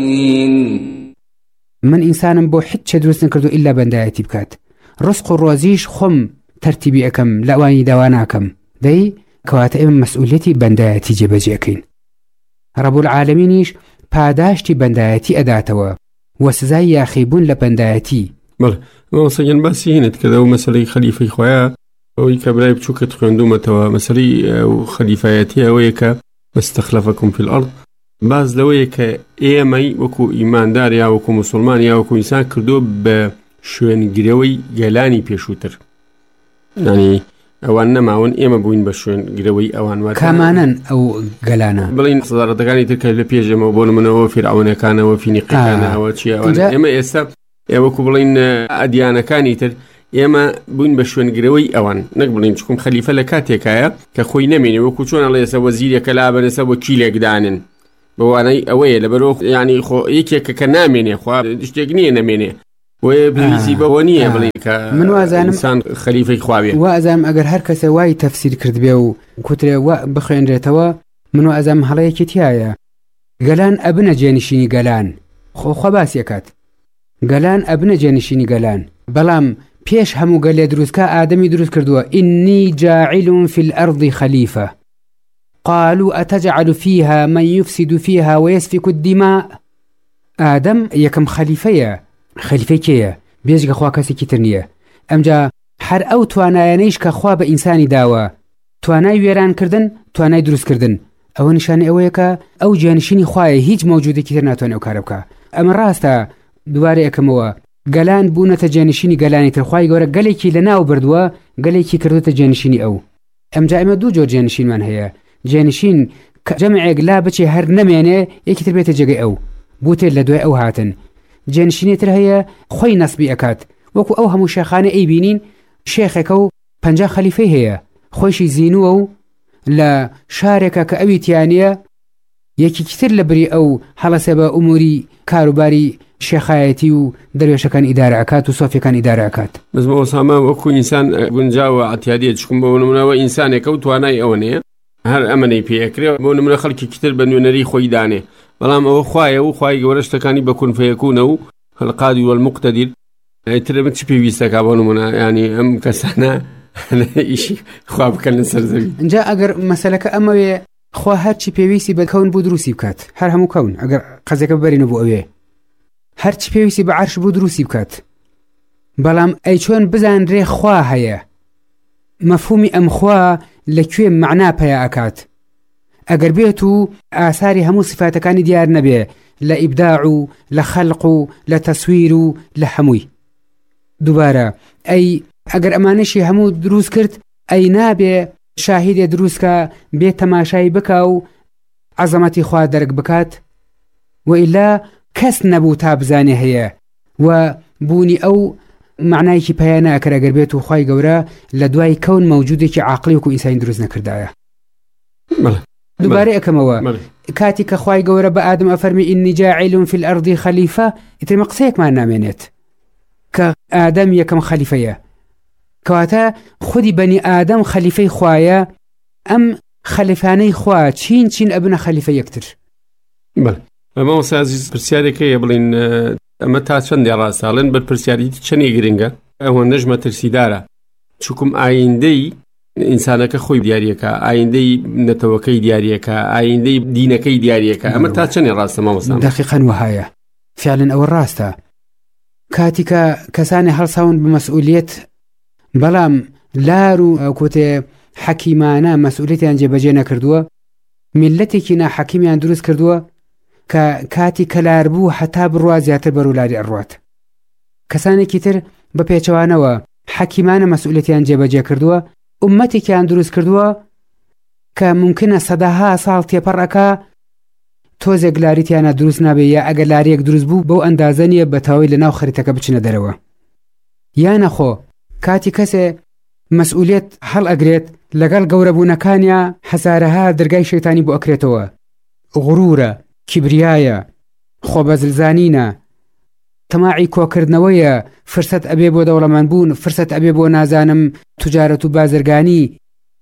من ئینسانم بۆ هیچ دروست نکردو ئیلا بەندایەتی بکات. ڕزق و ڕۆزیش خۆم تەرتیبی ئەکەم لە ئەوانی داوا ناکەم. دەی کەواتە ئێمە مەسئولیەتی بەندایەتی جێبەجێکەین. ڕەب العالەمینیش پاداشتی بەندایەتی ئەداتەوە و سزای یاخیبوون لە بەندایەتی. بەڵێ مەسەڵەن باسی هینت کردە و مەسەلەی خەلیفەی خۆیە ئەوەی کە برای بچووکت خوێندومەتەوە مەسەلەی خەلیفایەتی ئەوەیە کە مستەخلەفەکم فی الأرض باز لەوەیە کە ئێمەی وەکو ئیماندار یا وەکو مسلمان یا وەکو ئینسان کردو بە شوێنگرەوەی گەلانی پێشووتر. یعنی ئەوان نەماون ئێمە بووین بە شوێنگرەوەی ئەوان کامانن ئەو گەلانە بڵین سەدارەتەکانی تر کە لە پێشەمەوە بۆ منەوە فیرعەونەکانەوە فینیقیەکانەوە چی ئێمە ئێستا وەکو بڵین ئەدیانەکانی تر ئێمە بووین بە شوێنگرەوەی ئەوان نەک بڵین چکم خەلیفە لە کاتێکایە کە خۆی نەمێنێ وەکو چۆن ئەڵێ ئێستا وەزیرێکە لابەرەسە بۆ کیلێکدانن بەوانەی ئەوەیە لەبەرەوە ینی خۆ یەکێکە کە نامێنێ خوا شتێک نییە نەمێنێ وێ پێویستی بەوە نییە بڵێ کە من وازانم ئینسان خەلیفەی خواوێ. وازانم ئەگەر هەر کەسە وای تەفسیر کردبێ و کوترێ بخوێنرێتەوە من وازانم هەڵەیەکی تایە گەلان ئەبنە جێنشینی گەلان خۆ باسیەکات گەلان ئەبنە جێنشینی گەلان بەڵام پێش هەموو گەلێ دروستکە ئادەمی دروست کردووە ئینی جاعل في الأرض خەلیفە قالوا أتجعل فيها من يفسد فيها ويسفك الدماء. آدم یەکەم خەلیفەیە. خەلیفەی کێیە؟ بێجگە خوا کەسێکی تر نییە. ئەمجا هەر ئەو توانایانەیش کە خوا بە ئینسانی داوە توانای وێرانکردن توانای دروستکردن ئەوە نیشانەی ئەوەیە کە ئەو جێنشینی خوایە هیچ مەوجودێکی تر ناتوانێت ئەو کارە بکە. ئەمە ڕاستە دووارە یەکەمەوە گەلان بوونەتە جێنشینی گەلانی تر خوای گەورە گەلێکی لە ناو بردووە گەلێکی کردوتە جێنشینی ئەو. ئەمجا ئێمە دوو جۆر جێنشینمان هەیە جێنشین کە جەمعێک لا بچێ هەر نەمێنێ یەکی تر بێتە جێگەی ئەو بوتێت لە دوای ئەو هاتن. جێنشینێتر هەیە خۆی نەسبی ئەکات وەکو ئەو هەموو شێخانە ئەی بینین شێخێکە و 50 خەلیفەی هەیە خۆشی زینووە و لە شارێکە کە ئەوی تیانە یەکێکی تر لە بری ئەو هەڵەسێ بە ئوموری کاروباری شێخایەتی و دەروێشەکان ئیدارە ئەکات و سۆفیەکان ئیدارە ئەکات. بەزمەوە سامان وەکو ئینسان گونجاوە ئەتیادیە چکم بە نمونەوە ئینسانێکە و توانای ئەوە نیە هەر ئەمەی پێکرێ بۆ نمونە خەڵکی تر بە نوێنەری خۆی دانێ بەڵام ئەوە خوایە و خوای گەورە شتەکانی بە کون فەیەکونە و القادر والمقتدر ترمت چی پێویستەکە بۆ نمونە ینی ئەم کەسانە ئیشی خوا بکەن لەسەر زەوی. اینجا ئەگەر مەسەلەکە ئەمەوێ خوا هەرچی پێویستی بە کەون بوو دروستی بکات هەر هەموو کەون ئەگەر قەزەکە ببەرینە بۆ ئەوێ هەرچی پێویستی بە عەرش بوو دروستی بکات بەڵام ئەی چۆن بزانرێ خوا هەیە مەفهومی ئەم خوا لەکوێ معنا پەیدا ئەکات ئەگەر بێت و ئاساری هەموو صفاتەکانی دیار نەبێ لە ئیبداع و لە خەلق و لە تەسویر و لە هەمووی. دووبارە ئەی ئەگەر ئەمانەشی هەموو دروست کرد ئەی نابێ شاهیدێ دروستکە بێ تەماشای بکە و عەزەمەتی خوا دەرک بکات و ئیلا کەس نەبوو تا بزانێ هەیە و بوونی ئەو معنایکی پەیدا ناکرێ ئەگەر بێت و خوای گەورە لە دوای کەون مەوجودێکی عاقلی وەکو ئینسانی دروست نەکردایە. دووبارە ئەکەمەوە کاتی کە خوای گەورە بە ئادەم ئەفەرمی ئینی جاعیل فی الأرض خەلیفە ئیتر قسەیەکمان نامێنێت کە ئادەم یەکەم خەلیفەیە کەواتە خودی بەنی ئادەم خەلیفەی خوایە ئەم خەلیفانەی خوا چین ئەبنە خەلیفە یەکتر. ئەمە سازی پرسیارێکەیە بڵین ئەمە تا چەندێ ڕاستاڵن بەر پرسیاری چەندێ گرنگە ئەوە نەژمە ترسیدارە چووکم ئایندەی ئینسانەکە خۆی دیاریەکە ئایندەی نەتەوەکەی دیاریەکە ئایندەی دینەکەی دیاریەکە ئەمە تا چەندێ ڕاستە مامۆستا؟ دەقیقەن وهایە فعلەن ئەوە ڕاستە کاتی کە کەسانی هەڵساون بە مەسئولیت بەڵام لار و ئەوکوتێ حەکیمانە مەسئولیتیان جێبەجێ نەکردووە میلەتێکی ناحەکیمیان دروست کردووە کە کاتی کەلار بوو هەتا بڕوا زیاتر بەرولاری ئەڕوات. کەسانێکی تر بە پێچەوانەوە حەکیمانە مەسئولیتیان جێبەجێ کردووە ئومەتێکیان دروست کردووە کە ممکنە سەداها ساڵ تێپەڕەکە تۆزێک لاریتیانە دروست نابێ یا ئەگەر لاریەک دروست بوو بەو ئەندازە نیە بەتەواوی لە ناو خەریتەکە بچنە دەرەوە. یانە خۆ کاتی کەسێ مەسئولیت هەڵ ئەگرێت لەگەڵ گەورەبوونەکانیە هەزارەها دەرگای شەیتانی بۆ ئەکرێتەوە غرورە کیبریایە خۆبەزلزانینە تەماعی کۆکردنەوەیە فرسەت ئەبێ بۆ دەوڵەمەندبوون فرسەت ئەبێ بۆ نازانم توجارەت و بازرگانی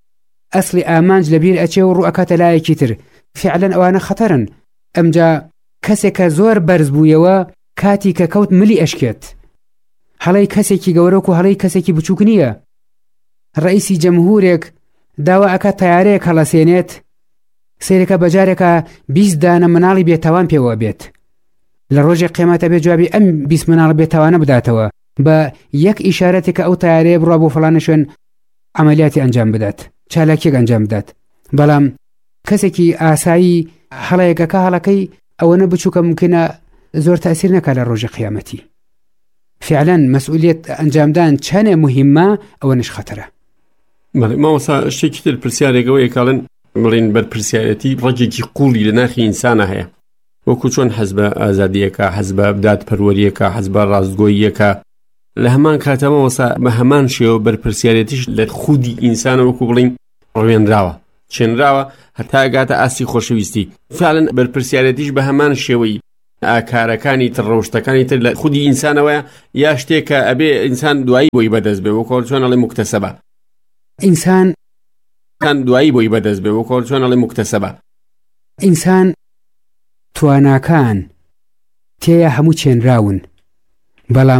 ئەسڵی ئامانج لەبیر ئەچێ و ڕوو ئەکاتە لایەکی تر فعلەن ئەوانە خەتەرن. ئەمجا کەسێکە زۆر بەرز بوویەوە کاتی کە کەوت ملی ئەشکێت. هەڵەی کەسێکی گەورەک و هەڵەی کەسێکی بچووک نییە. ڕئیسی جەمهورێک داوا ئەکات تەیارەیەک هەڵەسێنێت، سیرەکە بەجارێکە 20 دانە مناڵی بێتاوان پێوە بێت. لە ڕۆژی قیامەتە بێ جوابی ئەم 20 مناڵ بێتاوانە بداتەوە بە یەک ئیشارەتێکە ئەو تەیارەیە بڕوا بۆ فڵانە شوێن عملیاتی ئەنجام بدات، چالاکیەک ئەنجام بدات. بەڵام کەسێکی ئاسایی هەڵەیەکەکە هەڵەکەی ئەوەنە بچووکە ممکنە زۆر تەئسیر نەکات لە ڕۆژی قیامەتی. فعلاً مەسئولیت ئەنجامدان چەنێ مهمە ئەوەنش خەتەرە. مامۆستا شتێکی تر پرسیارێکەوە یەکاڵن بڵین بەرپرسیارەتی ڕێگێکی قوڵی لە ناخی ئینسانە هەیە، وەکو چۆن حەز بە ئازادیەکە، حەز بە دادپەروەریەکە، حەز بە ڕاستگۆییەکە. لە هەمان کاتەوە مامۆستا بە هەمان شێوە بەرپرسیارەتیش لە خودی ئینسانە وەکو بڵین ڕوێنراوە، چێنراوە هەتا ئەگاتە ئاستی خۆشەویستی. فعلاً بەرپرسیارەتیش بە هەمان شێوەی ئاکارەکانی تر ڕەوشتەکانی تر لە خودی ئینسانەوەیە، یا شتێکە ئەبێ ئینسان دوایی بۆی بەدەست بێ وەکو چۆن ئەڵێ مکتەسەبە. ئینسان دوایی بۆی بەدەست بێ وەکو چۆن ئەڵێ مکتەسەبە. ئینسان تواناکان تێیە هەموو چێنراون، بەڵام